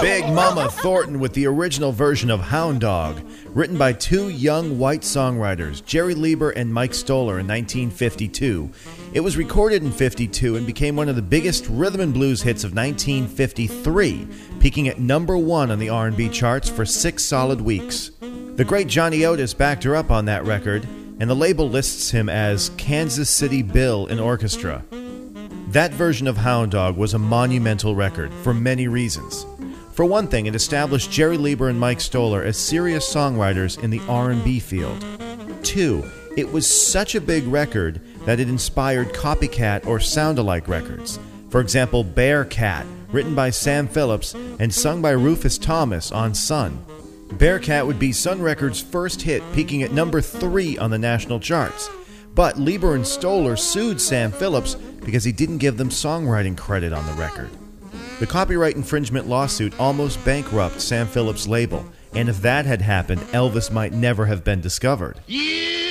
Big Mama Thornton with the original version of Hound Dog, written by two young white songwriters, Jerry Leiber and Mike Stoller, in 1952. It was recorded in 52 and became one of the biggest rhythm and blues hits of 1953, peaking at number 1 on the R&B charts for 6 solid weeks. The great Johnny Otis backed her up on that record, and the label lists him as Kansas City Bill in Orchestra. That version of Hound Dog was a monumental record for many reasons. For one thing, it established Jerry Leiber and Mike Stoller as serious songwriters in the R&B field. 2, it was such a big record that it inspired copycat or sound-alike records. For example, Bear Cat, written by Sam Phillips and sung by Rufus Thomas on Sun. Bear Cat would be Sun Records' first hit, peaking at number 3 on the national charts. But Leiber and Stoller sued Sam Phillips because he didn't give them songwriting credit on the record. The copyright infringement lawsuit almost bankrupted Sam Phillips' label, and if that had happened, Elvis might never have been discovered. Yeah!